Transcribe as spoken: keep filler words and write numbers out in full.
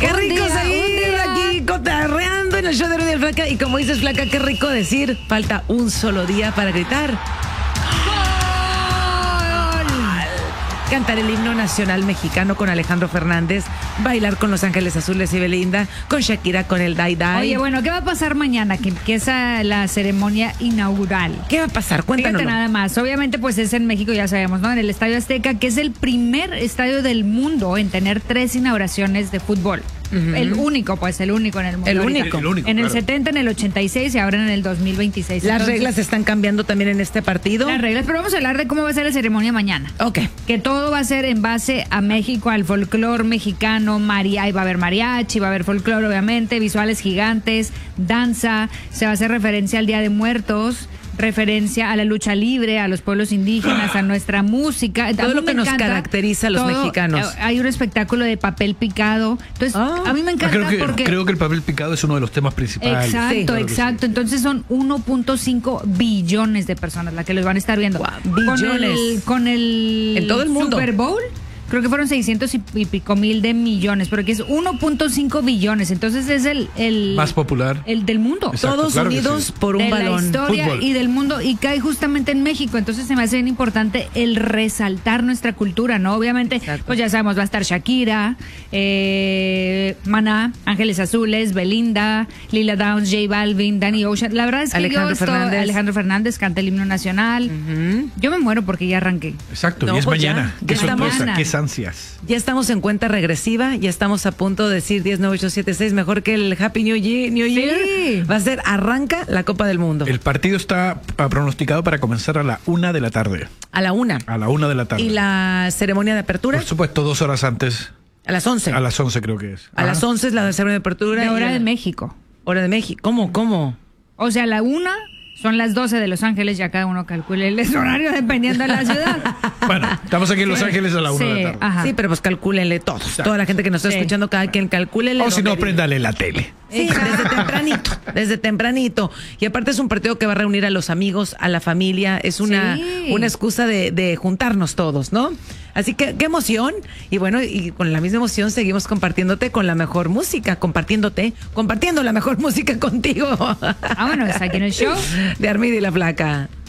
Qué Un rico día, seguir un día. aquí cotarreando en el show de Rudy el Flaca. Y como dices, Flaca, qué rico decir, falta un solo día para gritar. Cantar el himno nacional mexicano con Alejandro Fernández, bailar con Los Ángeles Azules y Belinda, con Shakira con el Dai Dai. Oye, bueno, ¿qué va a pasar mañana que empieza la ceremonia inaugural? ¿Qué va a pasar? Cuéntanos. Fíjate nada más. Obviamente, pues es en México, ya sabemos, ¿no? En el Estadio Azteca, que es el primer estadio del mundo en tener tres inauguraciones de fútbol. Uh-huh. El único, pues, el único en el mundo. El ahorita. único. El único, En el claro. setenta, en el ochenta y seis y ahora en el dos mil veintiséis. Las Entonces, reglas están cambiando también en este partido. Las reglas, pero vamos a hablar de cómo va a ser la ceremonia mañana. Ok. Que todo va a ser en base a México, al folclore mexicano, maria, va a haber mariachi, va a haber folclore, obviamente, visuales gigantes, danza, se va a hacer referencia al Día de Muertos, referencia a la lucha libre, a los pueblos indígenas, a nuestra música. A Todo mí lo me que nos encanta caracteriza a los todo. mexicanos. Hay un espectáculo de papel picado. Entonces, Ah. a mí me Ah, encanta creo, que, porque... creo que el papel picado es uno de los temas principales. Exacto, Sí, claro que exacto. sí. Entonces son uno punto cinco billones de personas las que los van a estar viendo. Guau, Con billones. el, con el En todo el mundo. Super Bowl, creo que fueron seiscientos y y pico mil de millones, pero que es uno punto cinco billones. Entonces es el, el Más popular. el del mundo. Exacto, Todos claro que unidos sí. por un de balón. la historia Fútbol. y del mundo, y cae justamente en México. Entonces se me hace bien importante el resaltar nuestra cultura, ¿no? Obviamente, Exacto. pues ya sabemos, va a estar Shakira, eh, Maná, Ángeles Azules, Belinda, Lila Downs, J Balvin, Danny Ocean. La verdad es que Alejandro yo estoy- Fernández. Alejandro Fernández canta el himno nacional. Ujú. Yo me muero porque ya arranqué. Exacto, No, y es pues ya, mañana. ya Qué estamos- sorpresa, qué ansias. Ya estamos en cuenta regresiva, ya estamos a punto de decir diez, nueve, ocho, siete, seis, mejor que el Happy New Year. New Year. Sí. Va a ser, arranca la Copa del Mundo. El partido está ah, pronosticado para comenzar a la una de la tarde. A la una. A la una de la tarde. Y la ceremonia de apertura Por supuesto, dos horas antes. a las once. A las once creo que es. A las once es la ceremonia de apertura. De y hora a- de México. Hora de México. ¿Cómo? ¿Cómo? O sea, la una son las doce de Los Ángeles, ya cada uno calcule el horario dependiendo de la ciudad. Bueno, estamos aquí en Los Ángeles a la una Sí, de la tarde. ajá. Sí, pero pues calcúlenle todos. Toda la gente que nos está Sí. escuchando, cada quien calcúlenle. O si no, lo que- préndale la tele. Sí, desde tempranito, desde tempranito. Y aparte es un partido que va a reunir a los amigos, a la familia. Es una, Sí. una excusa de, de juntarnos todos, ¿no? Así que qué emoción. Y bueno, y con la misma emoción seguimos compartiéndote con la mejor música, compartiéndote, compartiendo la mejor música contigo. Vámonos, aquí en el show. De Armida y la Flaca.